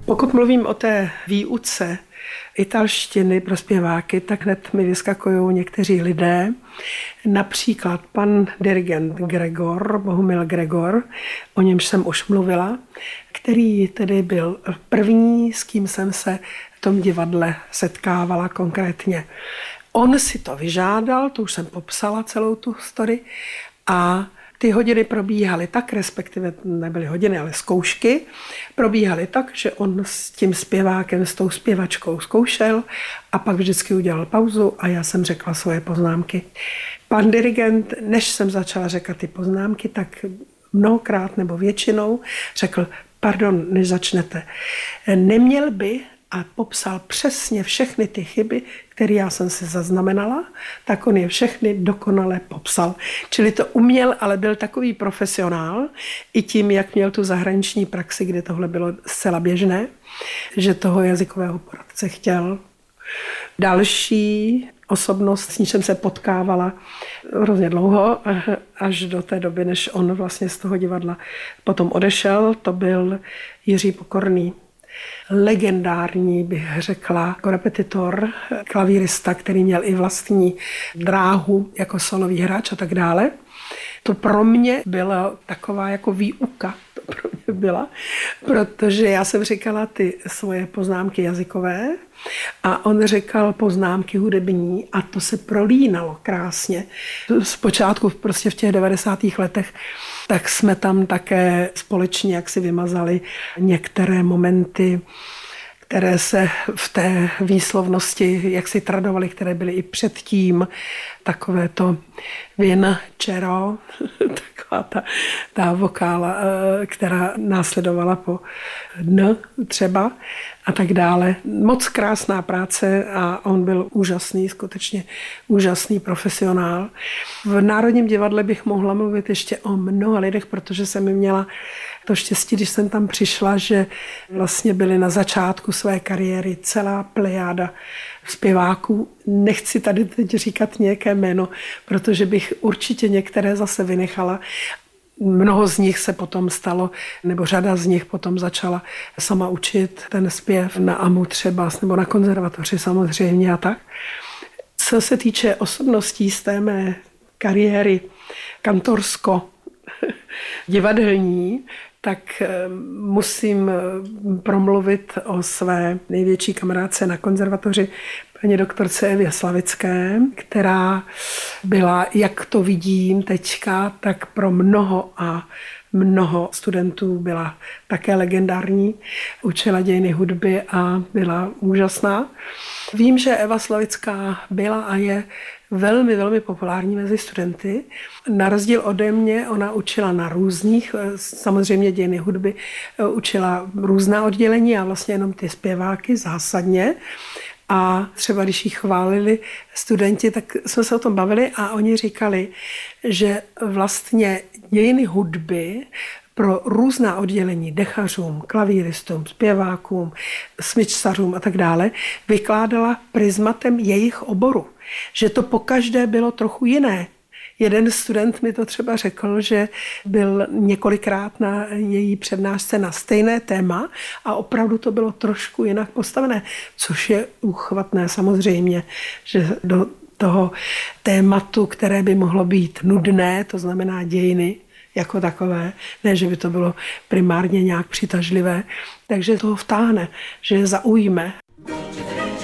Pokud mluvím o té výuce italštiny pro zpěváky, tak hned mi vyskakují někteří lidé. Například pan dirigent Gregor, Bohumil Gregor, o němž jsem už mluvila, který tedy byl první, s kým jsem se v tom divadle setkávala konkrétně. On si to vyžádal, to už jsem popsala celou tu story, a ty hodiny probíhaly tak, respektive nebyly hodiny, ale zkoušky, probíhaly tak, že on s tím zpěvákem, s tou zpěvačkou zkoušel a pak vždycky udělal pauzu a já jsem řekla svoje poznámky. Pan dirigent, než jsem začala říkat ty poznámky, tak mnohokrát nebo většinou řekl, pardon, než začnete, neměl by, a popsal přesně všechny ty chyby, které já jsem si zaznamenala, tak on je všechny dokonale popsal. Čili to uměl, ale byl takový profesionál, i tím, jak měl tu zahraniční praxi, kde tohle bylo zcela běžné, že toho jazykového poradce chtěl. Další osobnost, s níž jsem se potkávala hrozně dlouho, až do té doby, než on vlastně z toho divadla potom odešel, to byl Jiří Pokorný. Legendární, bych řekla, korepetitor, klavírista, který měl i vlastní dráhu jako solový hráč a tak dále. To pro mě byla taková jako výuka, to pro mě byla, protože já jsem říkala ty svoje poznámky jazykové a on říkal poznámky hudební a to se prolínalo krásně. Zpočátku prostě v těch 90. letech tak jsme tam také společně jaksi vymazali některé momenty, které se v té výslovnosti jaksi tradovaly, které byly i předtím, takové to vincero, taková ta vokála, která následovala po n třeba a tak dále. Moc krásná práce a on byl úžasný, skutečně úžasný profesionál. V Národním divadle bych mohla mluvit ještě o mnoha lidech, protože jsem měla to štěstí, když jsem tam přišla, že vlastně byli na začátku své kariéry celá plejáda zpěváků. Nechci tady teď říkat nějaké jméno, protože bych určitě některé zase vynechala. Mnoho z nich se potom stalo, nebo řada z nich potom začala sama učit ten zpěv na AMU třeba, nebo na konzervatoři samozřejmě a tak. Co se týče osobností z té mé kariéry kantorsko-divadelní, tak musím promluvit o své největší kamarádce na konzervatoři, paní doktorce Evě Slavické, která byla, jak to vidím teďka, tak pro mnoho studentů byla také legendární, učila dějiny hudby a byla úžasná. Vím, že Eva Slavická byla a je velmi, velmi populární mezi studenty. Na rozdíl ode mě, ona učila na různých, samozřejmě dějiny hudby, učila různá oddělení a vlastně jenom ty zpěváky zásadně. A třeba když ji chválili studenti, tak jsme se o tom bavili a oni říkali, že vlastně dějiny hudby pro různá oddělení, dechařům, klavíristům, zpěvákům, smyčcařům a tak dále, vykládala prismatem jejich oboru. Že to pokaždé bylo trochu jiné. Jeden student mi to třeba řekl, že byl několikrát na její přednášce na stejné téma a opravdu to bylo trošku jinak postavené, což je úchvatné samozřejmě, že do toho tématu, které by mohlo být nudné, to znamená dějiny jako takové, ne, že by to bylo primárně nějak přitažlivé, takže toho vtáhne, že je zaujme.